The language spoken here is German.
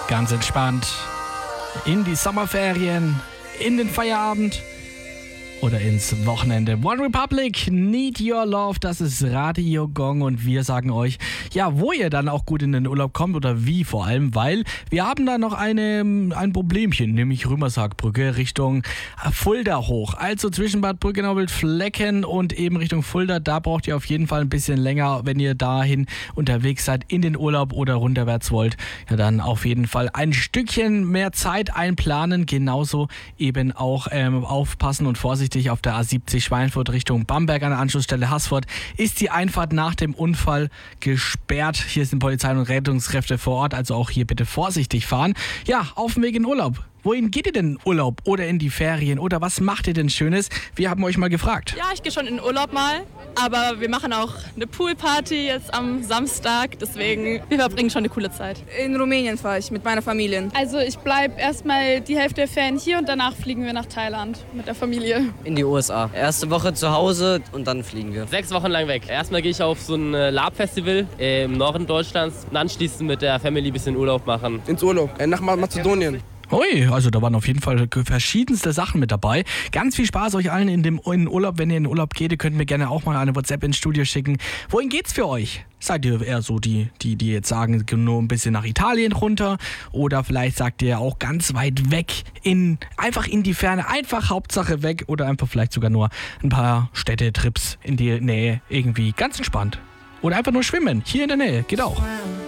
Ganz entspannt in die Sommerferien, in den Feierabend oder ins Wochenende. One Republic, Need Your Love, das ist Radio Gong und wir sagen euch, ja, wo ihr dann auch gut in den Urlaub kommt oder wie vor allem, weil wir haben da noch ein Problemchen, nämlich Römershaagbrücke Richtung Fulda hoch. Also zwischen Bad Brückenau-Wildflecken und eben Richtung Fulda, da braucht ihr auf jeden Fall ein bisschen länger, wenn ihr dahin unterwegs seid in den Urlaub oder runterwärts wollt. Ja, dann auf jeden Fall ein Stückchen mehr Zeit einplanen, genauso eben auch aufpassen und vorsichtig auf der A70 Schweinfurt Richtung Bamberg an der Anschlussstelle Haßfurt ist die Einfahrt nach dem Unfall gesperrt. Hier sind Polizei und Rettungskräfte vor Ort, also auch hier bitte vorsichtig fahren. Ja, auf dem Weg in Urlaub. Wohin geht ihr denn in Urlaub oder in die Ferien oder was macht ihr denn Schönes? Wir haben euch mal gefragt. Ja, ich gehe schon in den Urlaub mal, aber wir machen auch eine Poolparty jetzt am Samstag, deswegen wir verbringen schon eine coole Zeit. In Rumänien fahre ich mit meiner Familie. Also ich bleibe erstmal die Hälfte der Ferien hier und danach fliegen wir nach Thailand mit der Familie. In die USA. Erste Woche zu Hause und dann fliegen wir. 6 Wochen lang weg. Erstmal gehe ich auf so ein Lab-Festival im Norden Deutschlands und anschließend mit der Family ein bisschen Urlaub machen. Ins Urlaub, nach Mazedonien. Ui, also da waren auf jeden Fall verschiedenste Sachen mit dabei. Ganz viel Spaß euch allen in den Urlaub. Wenn ihr in den Urlaub geht, ihr könnt mir gerne auch mal eine WhatsApp ins Studio schicken. Wohin geht's für euch? Seid ihr eher so die jetzt sagen, nur ein bisschen nach Italien runter? Oder vielleicht sagt ihr auch ganz weit weg, einfach in die Ferne, einfach Hauptsache weg oder einfach vielleicht sogar nur ein paar Städtetrips in die Nähe irgendwie ganz entspannt. Oder einfach nur schwimmen, hier in der Nähe, geht auch.